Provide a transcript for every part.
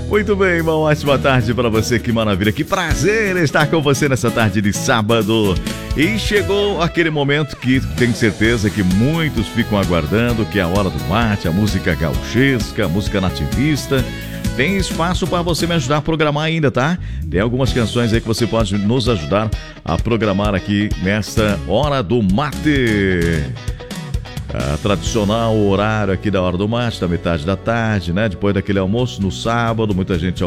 Muito bem, uma ótima tarde para você, que maravilha, que prazer estar com você nessa tarde de sábado. E chegou aquele momento que tenho certeza que muitos ficam aguardando, que é a hora do mate, a música gauchesca, a música nativista. Tem espaço para você me ajudar a programar ainda, tá? Tem algumas canções aí que você pode nos ajudar a programar aqui nesta hora do mate. Tradicional horário aqui da hora do mate, da metade da tarde, né? Depois daquele almoço no sábado, muita gente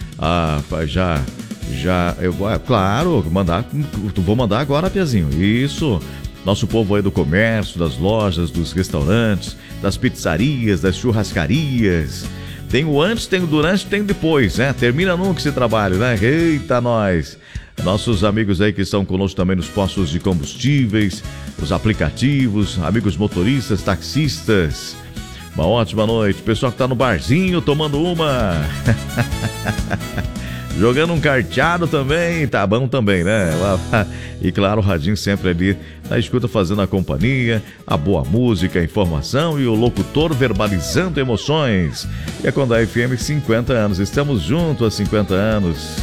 claro, vou mandar agora, Piazinho. Isso, nosso povo aí do comércio, das lojas, dos restaurantes, das pizzarias, das churrascarias. Tem o antes, tem o durante, tem o depois, né? Termina nunca esse trabalho, né? Eita, nós! Nossos amigos aí que estão conosco também nos postos de combustíveis, os aplicativos, amigos motoristas, taxistas. Uma ótima noite. Pessoal que tá no barzinho tomando uma. Jogando um carteado também, tá bom também, né? E claro, o radinho sempre ali na escuta, fazendo a companhia, a boa música, a informação e o locutor verbalizando emoções. E é quando a FM 50 anos, estamos juntos há 50 anos.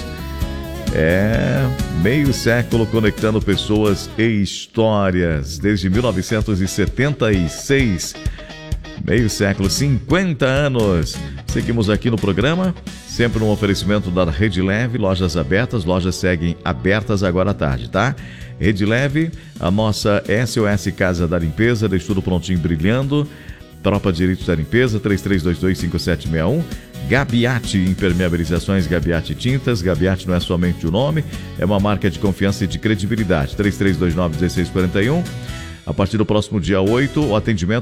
Meio século conectando pessoas e histórias, desde 1976. Meio século, 50 anos. Seguimos aqui no programa, sempre no oferecimento da Rede Leve, lojas abertas, lojas seguem abertas agora à tarde, tá? Rede Leve, a nossa SOS Casa da Limpeza, deixa tudo prontinho, brilhando. Tropa de Direitos da Limpeza, 33225761. Gabiati Impermeabilizações, Gabiati Tintas. Gabiati não é somente o nome, é uma marca de confiança e de credibilidade. 33291641. A partir do próximo dia 8, o atendimento